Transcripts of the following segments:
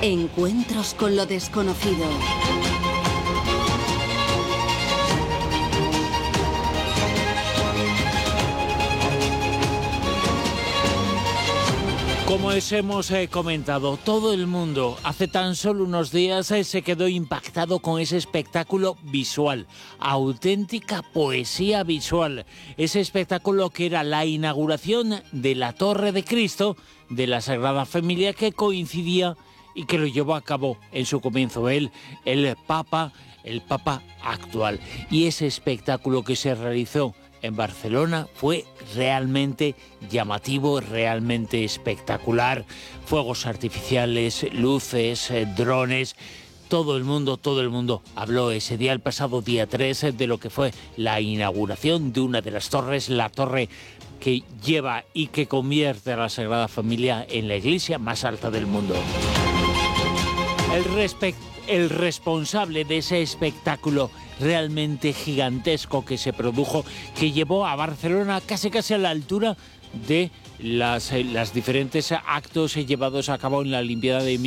Encuentros con lo desconocido. Como os hemos comentado, todo el mundo hace tan solo unos días se quedó impactado con ese espectáculo visual, auténtica poesía visual. Ese espectáculo que era la inauguración de la Torre de Cristo de la Sagrada Familia, que coincidía y que lo llevó a cabo en su comienzo el Papa actual. Y ese espectáculo que se realizó en Barcelona fue realmente llamativo, realmente espectacular. Fuegos artificiales, luces, drones. Todo el mundo habló ese día, el pasado día 3, de lo que fue la inauguración de una de las torres, la torre que lleva y que convierte a la Sagrada Familia en la iglesia más alta del mundo. El responsable de ese espectáculo realmente gigantesco que se produjo, que llevó a Barcelona casi a la altura de las diferentes actos llevados a cabo en la Olimpiada de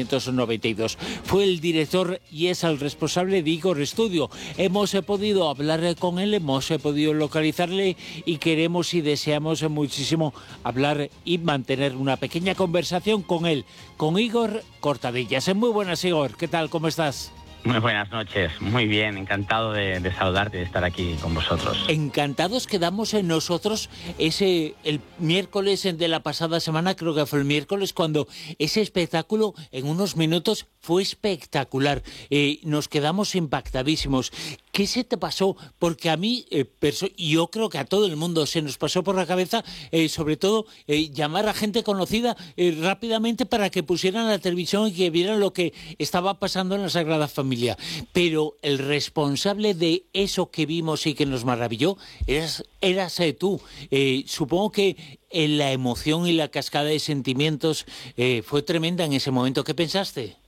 1992. Fue el director y es el responsable de Igor Studio. Hemos podido hablar con él, hemos podido localizarle y queremos y deseamos muchísimo hablar y mantener una pequeña conversación con él, con Igor Cortadellas. Muy buenas, Igor. ¿Qué tal? ¿Cómo estás? Muy buenas noches, muy bien, encantado de saludarte y de estar aquí con vosotros. Encantados quedamos en nosotros el miércoles de la pasada semana, creo que fue el miércoles, cuando ese espectáculo en unos minutos fue espectacular. Nos quedamos impactadísimos. ¿Qué se te pasó? Porque a mí, y yo creo que a todo el mundo se nos pasó por la cabeza, sobre todo, llamar a gente conocida rápidamente para que pusieran la televisión y que vieran lo que estaba pasando en la Sagrada Familia. Pero el responsable de eso que vimos y que nos maravilló eras tú. Supongo que la emoción y la cascada de sentimientos fue tremenda en ese momento. ¿Qué pensaste?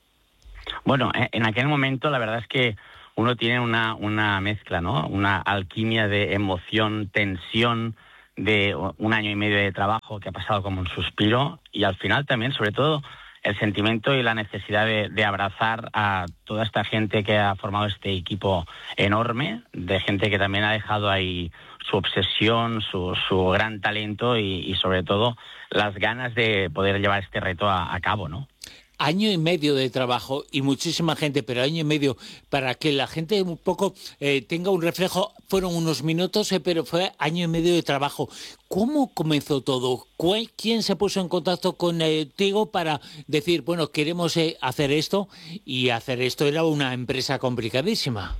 Bueno, en aquel momento la verdad es que uno tiene una mezcla, ¿no? Una alquimia de emoción, tensión, de 1 año y medio de trabajo que ha pasado como un suspiro, y al final también, sobre todo, el sentimiento y la necesidad de abrazar a toda esta gente que ha formado este equipo enorme, de gente que también ha dejado ahí su obsesión, su gran talento y sobre todo las ganas de poder llevar este reto a cabo, ¿no? 1 año y medio de trabajo y muchísima gente, pero 1 año y medio para que la gente un poco tenga un reflejo. Fueron unos minutos, pero fue 1 año y medio de trabajo. ¿Cómo comenzó todo? ¿Quién se puso en contacto contigo para decir, bueno, queremos hacer esto? Y hacer esto era una empresa complicadísima.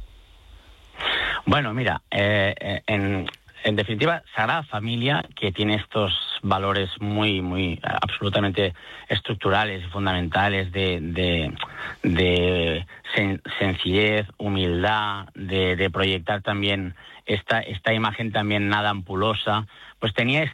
Bueno, mira, en definitiva, Sagrada Familia, que tiene estos valores muy absolutamente estructurales y fundamentales de sencillez, humildad, de proyectar también esta imagen también nada ampulosa, pues tenía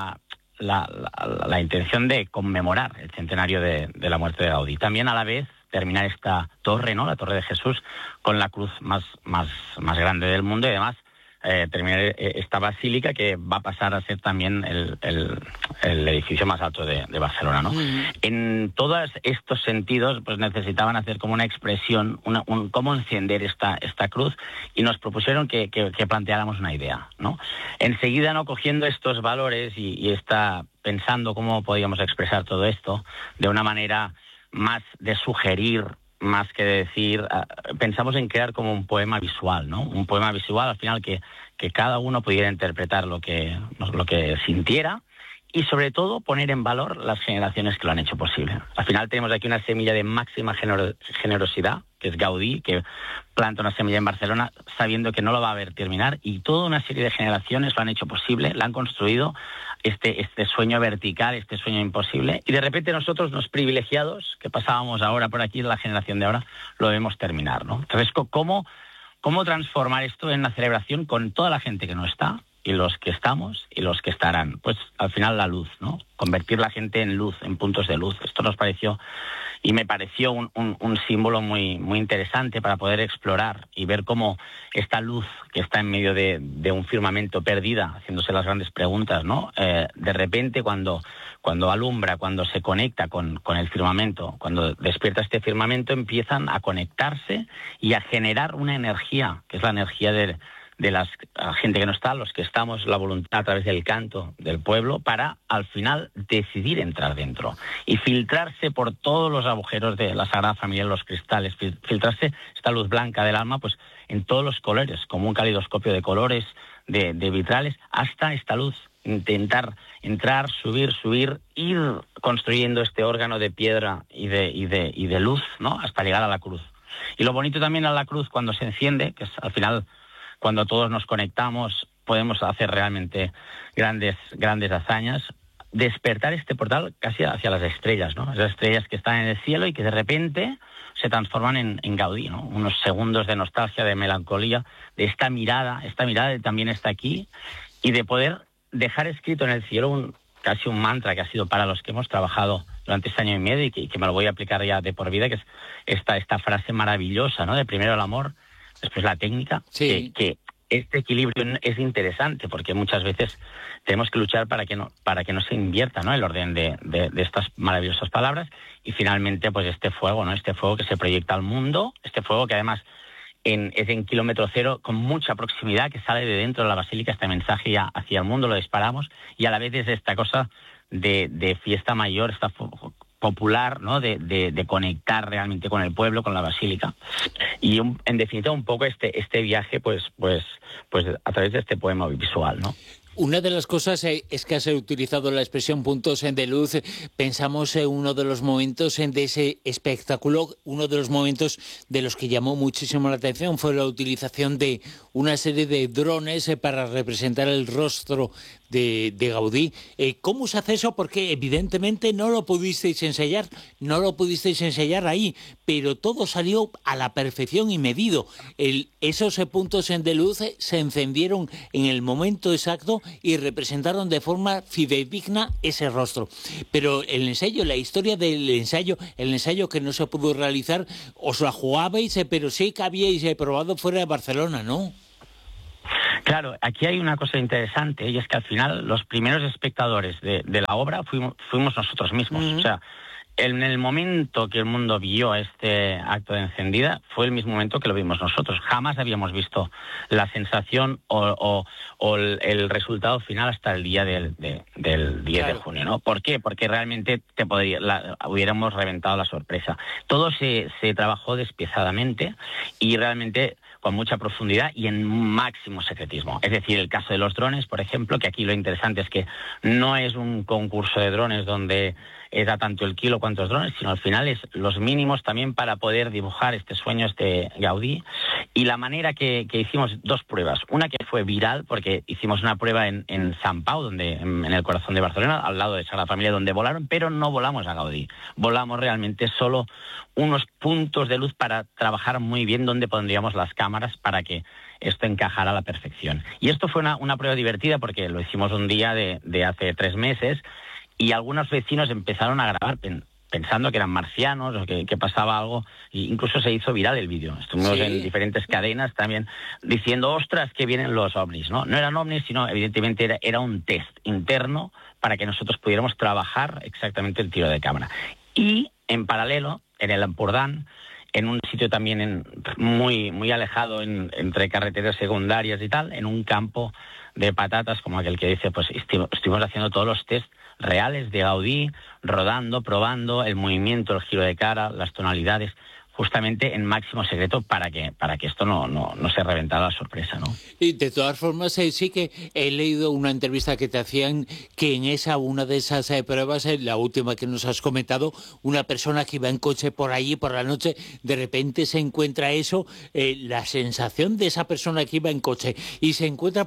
la intención de conmemorar el centenario de la muerte de Gaudí. También a la vez terminar esta torre, ¿no? La Torre de Jesús, con la cruz más grande del mundo, y además terminar esta basílica que va a pasar a ser también el edificio más alto de Barcelona, ¿no? En todos estos sentidos, pues necesitaban hacer como una expresión, cómo encender esta cruz, y nos propusieron que planteáramos una idea, ¿no? Enseguida, ¿no? Cogiendo estos valores y pensando cómo podíamos expresar todo esto de una manera más de sugerir, más que decir, pensamos en crear como un poema visual, ¿no? Un poema visual al final que cada uno pudiera interpretar lo que sintiera, y sobre todo poner en valor las generaciones que lo han hecho posible. Al final tenemos aquí una semilla de máxima generosidad, que es Gaudí, que planta una semilla en Barcelona sabiendo que no lo va a ver terminar, y toda una serie de generaciones lo han hecho posible, la han construido, este sueño vertical, este sueño imposible, y de repente nosotros, los privilegiados, que pasábamos ahora por aquí, la generación de ahora, lo debemos terminar, ¿no? Entonces, ¿cómo transformar esto en una celebración con toda la gente que no está, y los que estamos, y los que estarán? Pues al final la luz, ¿no? Convertir la gente en luz, en puntos de luz. Esto nos pareció y me pareció un símbolo muy, muy interesante para poder explorar y ver cómo esta luz que está en medio de un firmamento perdida, haciéndose las grandes preguntas, ¿no? De repente cuando alumbra, cuando se conecta con el firmamento, cuando despierta este firmamento, empiezan a conectarse y a generar una energía, que es la energía de la gente que no está, los que estamos, la voluntad a través del canto del pueblo, para al final decidir entrar dentro y filtrarse por todos los agujeros de la Sagrada Familia, los cristales, filtrarse esta luz blanca del alma, pues en todos los colores, como un calidoscopio de colores, de vitrales, hasta esta luz, intentar entrar, subir, ir construyendo este órgano de piedra y de luz, ¿no? Hasta llegar a la cruz. Y lo bonito también a la cruz cuando se enciende, que es al final cuando todos nos conectamos, podemos hacer realmente grandes hazañas, despertar este portal casi hacia las estrellas, ¿no? Esas estrellas que están en el cielo y que de repente se transforman en Gaudí, ¿no? Unos segundos de nostalgia, de melancolía, de esta mirada también está aquí, y de poder dejar escrito en el cielo casi un mantra que ha sido para los que hemos trabajado durante este año y medio y que me lo voy a aplicar ya de por vida, que es esta frase maravillosa, ¿no? De primero el amor, después la técnica, sí. que este equilibrio es interesante porque muchas veces tenemos que luchar para que no se invierta, ¿no? El orden de estas maravillosas palabras, y finalmente pues este fuego, ¿no? Este fuego que se proyecta al mundo, este fuego que además es en kilómetro cero, con mucha proximidad, que sale de dentro de la basílica, este mensaje ya hacia el mundo, lo disparamos, y a la vez es esta cosa de fiesta mayor, esta popular, ¿no? De conectar realmente con el pueblo, con la basílica, y en definitiva un poco este viaje pues a través de este poema visual, ¿no? Una de las cosas es que has utilizado la expresión puntos de luz. Pensamos en uno de los momentos de ese espectáculo, uno de los momentos de los que llamó muchísimo la atención fue la utilización de una serie de drones para representar el rostro de Gaudí. ¿Cómo se hace eso? Porque evidentemente no lo pudisteis ensayar ahí, pero todo salió a la perfección y medido. Esos puntos de luz se encendieron en el momento exacto y representaron de forma fidedigna ese rostro. Pero el ensayo, la historia del ensayo, el ensayo que no se pudo realizar, os la jugabais, pero sí que habíais probado fuera de Barcelona, ¿no? Claro, aquí hay una cosa interesante, y es que al final los primeros espectadores de la obra fuimos nosotros mismos. O sea, en el momento que el mundo vio este acto de encendida, fue el mismo momento que lo vimos nosotros. Jamás habíamos visto la sensación o el resultado final hasta el día del 10 de junio, ¿no? ¿Por qué? Porque realmente hubiéramos reventado la sorpresa. Todo se trabajó despiezadamente y realmente con mucha profundidad y en máximo secretismo. Es decir, el caso de los drones, por ejemplo, que aquí lo interesante es que no es un concurso de drones donde da tanto el kilo cuantos drones, sino al final es los mínimos también para poder dibujar este sueño, este Gaudí. Y la manera que hicimos dos pruebas. Una que fue viral, porque hicimos una prueba en Sant Pau, en el corazón de Barcelona, al lado de Sagrada Familia, donde volaron, pero no volamos a Gaudí. Volamos realmente solo unos puntos de luz para trabajar muy bien dónde pondríamos las cámaras para que esto encajara a la perfección. Y esto fue una prueba divertida porque lo hicimos un día de hace 3 meses, y algunos vecinos empezaron a grabar pensando que eran marcianos o que pasaba algo, e incluso se hizo viral el vídeo. Estuvimos en diferentes cadenas también diciendo, ostras, que vienen los ovnis, ¿no? No eran ovnis, sino evidentemente era un test interno para que nosotros pudiéramos trabajar exactamente el tiro de cámara. Y en paralelo, en el Ampurdán, en un sitio también muy, muy alejado entre carreteras secundarias y tal, en un campo de patatas, como aquel que dice, pues estuvimos haciendo todos los test reales de Gaudí, rodando, probando el movimiento, el giro de cara, las tonalidades, justamente en máximo secreto para que esto no se reventara la sorpresa, ¿no? Y de todas formas, sí que he leído una entrevista que te hacían que en una de esas pruebas, la última que nos has comentado, una persona que iba en coche por allí por la noche, de repente se encuentra eso, la sensación de esa persona que iba en coche y se encuentra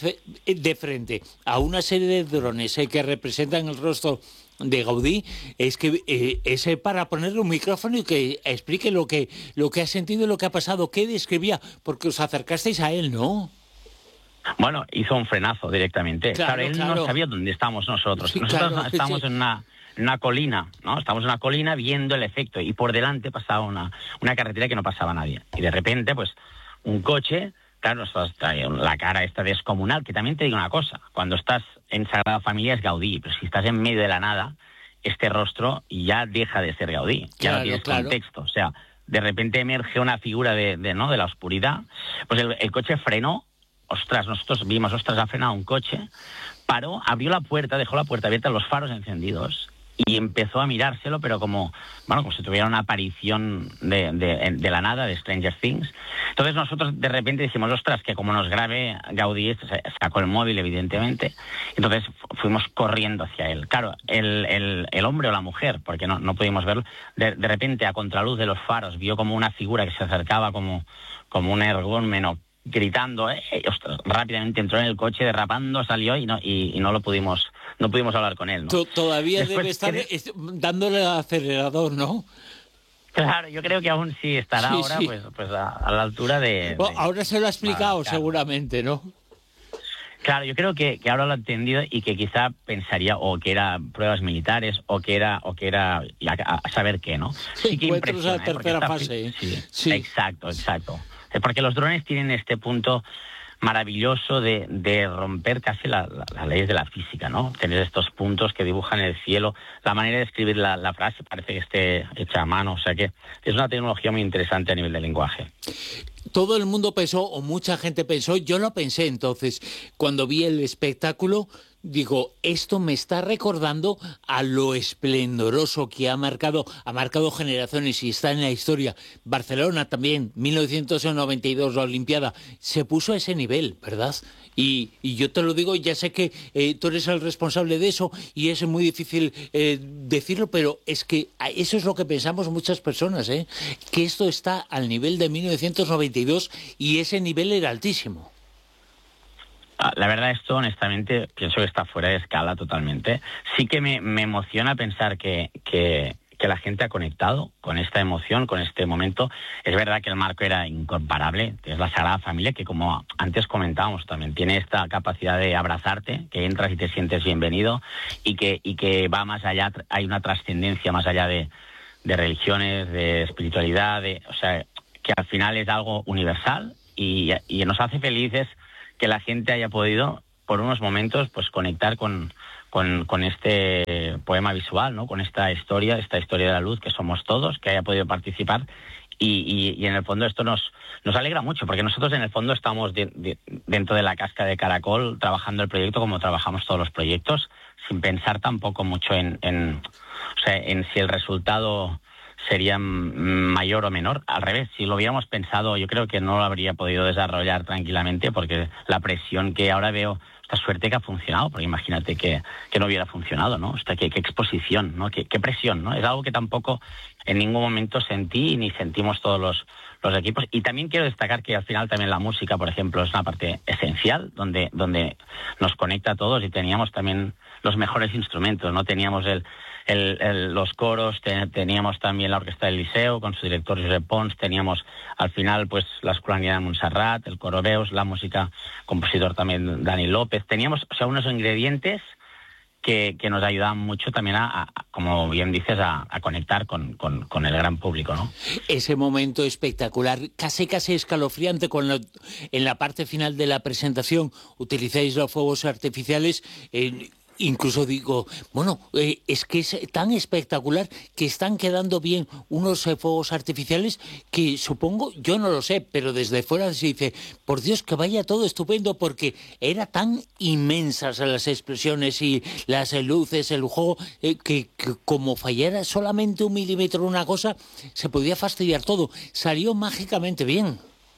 de frente a una serie de drones que representan el rostro de Gaudí, es que es para ponerle un micrófono y que explique lo que ha sentido y lo que ha pasado. ¿Qué describía? Porque os acercasteis a él, ¿no? Bueno, hizo un frenazo directamente. Claro, él no sabía dónde estábamos nosotros. Sí, nosotros claro, estábamos en una colina, ¿no? Estábamos en una colina viendo el efecto y por delante pasaba una carretera que no pasaba nadie. Y de repente, pues, un coche, claro, la cara esta descomunal, que también te digo una cosa, cuando estás en Sagrada Familia es Gaudí, pero si estás en medio de la nada, este rostro ya deja de ser Gaudí, ya no tienes contexto, o sea, de repente emerge una figura de la oscuridad, pues el coche frenó, ostras, nosotros vimos, ostras, ha frenado un coche, paró, abrió la puerta, dejó la puerta abierta, los faros encendidos y empezó a mirárselo, pero como si tuviera una aparición de la nada, de Stranger Things. Entonces nosotros de repente dijimos, ostras, que como nos grabe Gaudí, sacó el móvil evidentemente, entonces fuimos corriendo hacia él. Claro, el hombre o la mujer, porque no pudimos verlo, de repente a contraluz de los faros vio como una figura que se acercaba como un ergúmeno, gritando, ostras, rápidamente entró en el coche, derrapando, salió y no pudimos hablar con él, ¿no? Todavía después debe estar dándole al acelerador, ¿no? Claro, yo creo que aún sí estará ahora. Pues a la altura de... Ahora se lo ha explicado, claro, seguramente, ¿no? Claro, yo creo que ahora lo ha entendido y que quizá pensaría o que era pruebas militares o que era a saber qué, ¿no? Sí que impresiona, la tercera fase. Sí. Exacto. Porque los drones tienen este punto maravilloso de romper casi las leyes de la física, ¿no? Tener estos puntos que dibujan el cielo, la manera de escribir la frase parece que esté hecha a mano, o sea que es una tecnología muy interesante a nivel de lenguaje. Todo el mundo pensó, o mucha gente pensó, yo lo pensé entonces, cuando vi el espectáculo, digo, esto me está recordando a lo esplendoroso que ha marcado generaciones y está en la historia. Barcelona también, 1992, la Olimpiada, se puso a ese nivel, ¿verdad? Y yo te lo digo, ya sé que tú eres el responsable de eso y es muy difícil decirlo, pero es que eso es lo que pensamos muchas personas, que esto está al nivel de 1992 y ese nivel era altísimo. La verdad, esto honestamente pienso que está fuera de escala totalmente. Sí que me emociona pensar que la gente ha conectado con esta emoción, con este momento. Es verdad que el marco era incomparable, es la Sagrada Familia, que como antes comentábamos también tiene esta capacidad de abrazarte, que entras y te sientes bienvenido y que va más allá, hay una trascendencia más allá de religiones, de espiritualidad, o sea, que al final es algo universal y nos hace felices que la gente haya podido por unos momentos pues conectar con este poema visual, ¿no? Con esta historia de la luz que somos todos, que haya podido participar y en el fondo esto nos alegra mucho porque nosotros en el fondo estamos dentro de la casca de Caracol trabajando el proyecto como trabajamos todos los proyectos sin pensar tampoco mucho en si el resultado sería mayor o menor. Al revés, si lo hubiéramos pensado, yo creo que no lo habría podido desarrollar tranquilamente porque la presión que ahora veo, esta suerte que ha funcionado, porque imagínate que no hubiera funcionado, ¿no? Qué exposición, ¿no? Qué presión, ¿no? Es algo que tampoco en ningún momento sentí ni sentimos todos los equipos. Y también quiero destacar que al final también la música, por ejemplo, es una parte esencial donde nos conecta a todos y teníamos también los mejores instrumentos, ¿no? Teníamos los coros, teníamos también la Orquesta del Liceo con su director Josep Pons, teníamos al final pues la Escolania de Montserrat, el coro Veus, la música, compositor también Dani López, teníamos unos ingredientes que nos ayudaban mucho también como bien dices, a conectar con el gran público, ¿no? Ese momento espectacular, casi escalofriante en la parte final de la presentación, utilizáis los fuegos artificiales. Incluso digo, es que es tan espectacular que están quedando bien unos fuegos artificiales que supongo, yo no lo sé, pero desde fuera se dice, por Dios, que vaya todo estupendo, porque era tan inmensas las explosiones y las luces, el juego, que como fallara solamente 1 milímetro una cosa, se podía fastidiar todo. Salió mágicamente bien.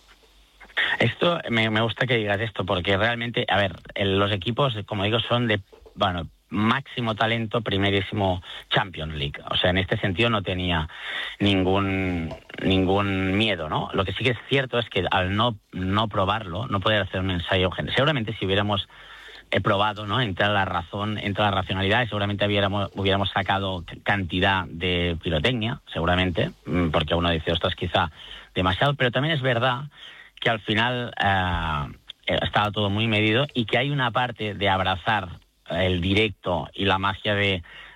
Esto, me gusta que digas esto, porque realmente, a ver, los equipos, como digo, son de máximo talento, primerísimo Champions League. O sea, en este sentido no tenía ningún miedo, ¿no? Lo que sí que es cierto es que al no probarlo, no poder hacer un ensayo, seguramente si hubiéramos probado, ¿no? Entra la razón, entra la racionalidad y seguramente hubiéramos sacado cantidad de pirotecnia, seguramente, porque uno dice, ostras, quizá demasiado, pero también es verdad que al final estaba todo muy medido y que hay una parte de abrazar el directo y la magia de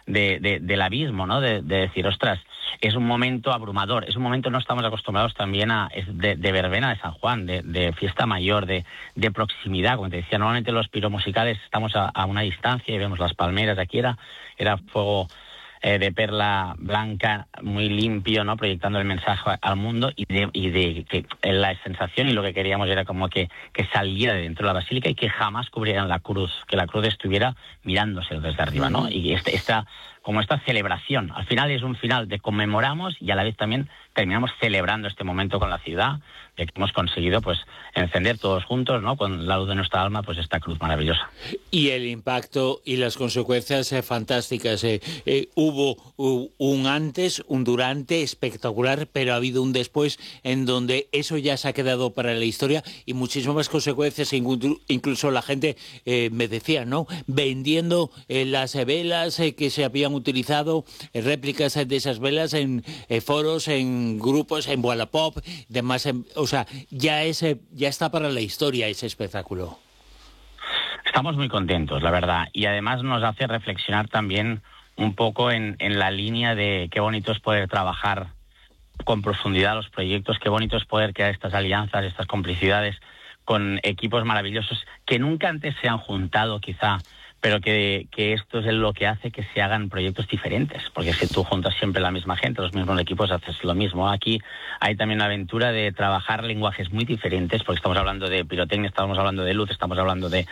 del abismo, ¿no? De decir, ostras, es un momento abrumador, es un momento, no estamos acostumbrados también de verbena de San Juan, de fiesta mayor, de proximidad, como te decía, normalmente los piromusicales estamos a una distancia y vemos las palmeras, aquí era fuego de perla blanca, muy limpio, ¿no? Proyectando el mensaje al mundo y de que la sensación y lo que queríamos era como que saliera de dentro de la basílica y que jamás cubrieran la cruz, que la cruz estuviera mirándose desde arriba, ¿no? Y esta celebración, al final es un final de conmemoramos y a la vez también terminamos celebrando este momento con la ciudad, de que hemos conseguido pues encender todos juntos, ¿no? Con la luz de nuestra alma, pues esta cruz maravillosa. Y el impacto y las consecuencias fantásticas. Hubo un antes, un durante espectacular, pero ha habido un después en donde eso ya se ha quedado para la historia y muchísimas consecuencias. Incluso la gente me decía, ¿no? Vendiendo las velas que se habían utilizado, réplicas de esas velas en foros, en grupos, en Wallapop, demás. O sea, ya está para la historia ese espectáculo. Estamos muy contentos, la verdad, y además nos hace reflexionar también un poco en la línea de qué bonito es poder trabajar con profundidad los proyectos, qué bonito es poder crear estas alianzas, estas complicidades con equipos maravillosos que nunca antes se han juntado quizá, pero que esto es lo que hace que se hagan proyectos diferentes, porque si tú juntas siempre la misma gente, los mismos equipos, haces lo mismo. Aquí hay también la aventura de trabajar lenguajes muy diferentes, porque estamos hablando de pirotecnia, estamos hablando de luz, estamos hablando de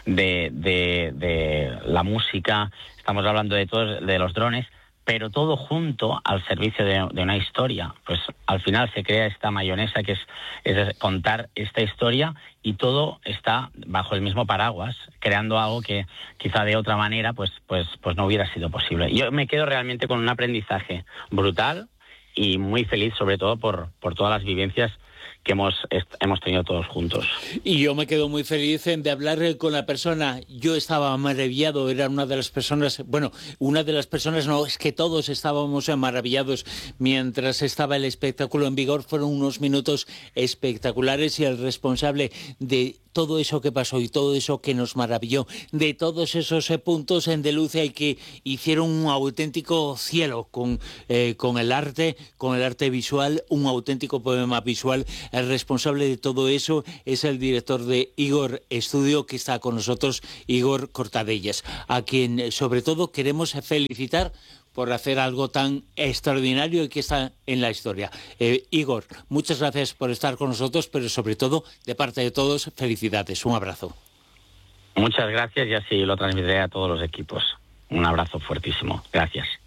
la música, estamos hablando de los drones, pero todo junto al servicio de una historia. Pues al final se crea esta mayonesa que es contar esta historia y todo está bajo el mismo paraguas, creando algo que quizá de otra manera pues no hubiera sido posible. Yo me quedo realmente con un aprendizaje brutal y muy feliz, sobre todo por todas las vivencias que hemos tenido todos juntos. Y yo me quedo muy feliz de hablar con la persona. Yo estaba maravillado, era una de las personas, no, es que todos estábamos maravillados mientras estaba el espectáculo en vigor. Fueron unos minutos espectaculares y el responsable de todo eso que pasó y todo eso que nos maravilló, de todos esos puntos de luz y que hicieron un auténtico cielo con el arte visual, un auténtico poema visual. El responsable de todo eso es el director de Igor Studio, que está con nosotros, Igor Cortadellas, a quien sobre todo queremos felicitar por hacer algo tan extraordinario y que está en la historia. Igor, muchas gracias por estar con nosotros, pero sobre todo, de parte de todos, felicidades. Un abrazo. Muchas gracias y así lo transmitiré a todos los equipos. Un abrazo fuertísimo. Gracias.